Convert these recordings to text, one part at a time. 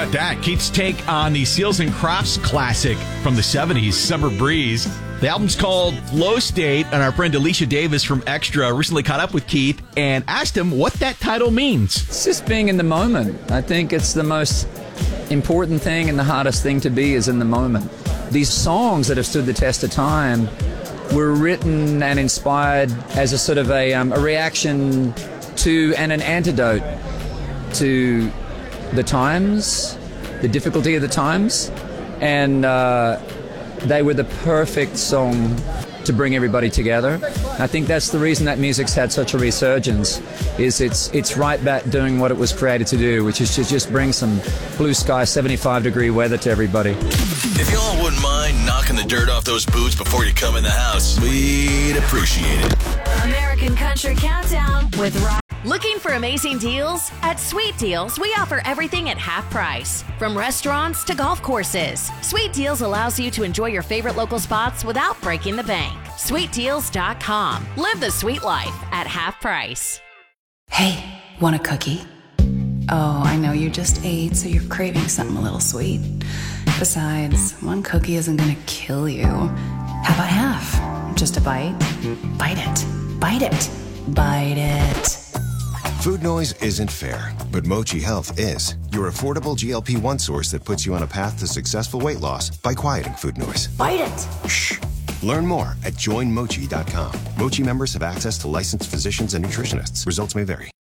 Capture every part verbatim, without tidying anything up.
about that? Keith's take on the Seals and Crofts classic from the seventies, Summer Breeze. The album's called Flow State, and our friend Alicia Davis from Extra recently caught up with Keith and asked him what that title means. It's just being in the moment. I think it's the most important thing and the hardest thing to be is in the moment. These songs that have stood the test of time were written and inspired as a sort of a, um, a reaction to and an antidote to the times, the difficulty of the times, and uh, they were the perfect song to bring everybody together. I think that's the reason that music's had such a resurgence, is it's it's right back doing what it was created to do, which is to just bring some blue sky, seventy-five degree weather to everybody. If y'all wouldn't mind knocking the dirt off those boots before you come in the house, we'd appreciate it. American Country Countdown with Ryan. Looking for amazing deals? At Sweet Deals, we offer everything at half price. From restaurants to golf courses, Sweet Deals allows you to enjoy your favorite local spots without breaking the bank. sweet deals dot com. Live the sweet life at half price. Hey, want a cookie? Oh, I know you just ate, so you're craving something a little sweet. Besides, one cookie isn't gonna kill you. How about half? Just a bite? Bite it. Bite it. Bite it. Food noise isn't fair, but Mochi Health is. Your affordable G L P one source that puts you on a path to successful weight loss by quieting food noise. Bite it. Shh. Learn more at join mochi dot com. Mochi members have access to licensed physicians and nutritionists. Results may vary.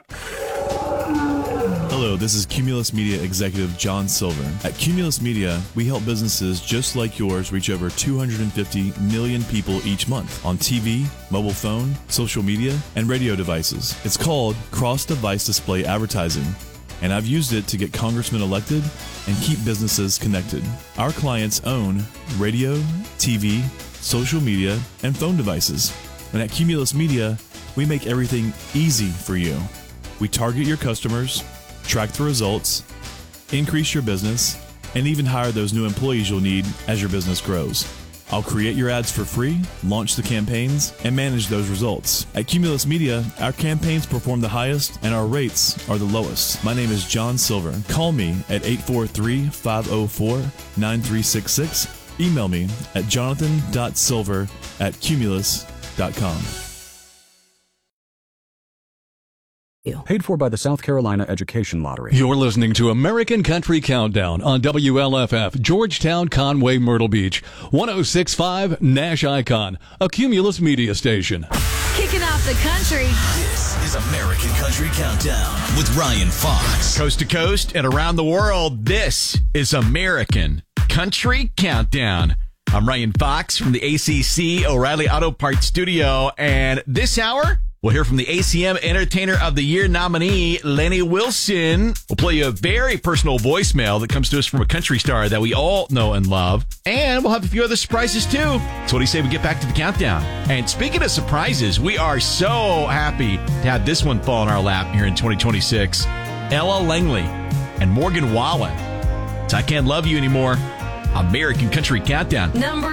Hello, this is Cumulus Media Executive John Silver. At Cumulus Media, we help businesses just like yours reach over two hundred fifty million people each month on T V, mobile phone, social media, and radio devices. It's called cross-device display advertising, and I've used it to get congressmen elected and keep businesses connected. Our clients own radio, T V, social media, and phone devices. And at Cumulus Media, we make everything easy for you. We target your customers, track the results, increase your business, and even hire those new employees you'll need as your business grows. I'll create your ads for free, launch the campaigns, and manage those results. At Cumulus Media, our campaigns perform the highest and our rates are the lowest. My name is John Silver. Call me at eight four three, five oh four, nine three six six. Email me at jonathan dot silver at cumulus dot com. Paid for by the South Carolina Education Lottery. You're listening to American Country Countdown on W L F F, Georgetown, Conway, Myrtle Beach, one oh six point five Nash Icon, a Cumulus media station. Kicking off the country. This is American Country Countdown with Ryan Fox. Coast to coast and around the world, this is American Country Countdown. I'm Ryan Fox from the A C C O'Reilly Auto Parts Studio, and this hour, we'll hear from the A C M Entertainer of the Year nominee, Lenny Wilson. We'll play you a very personal voicemail that comes to us from a country star that we all know and love. And we'll have a few other surprises, too. So what do you say we get back to the countdown? And speaking of surprises, we are so happy to have this one fall in our lap here in twenty twenty-six. Ella Langley and Morgan Wallen. So I Can't Love You Anymore. American Country Countdown. Number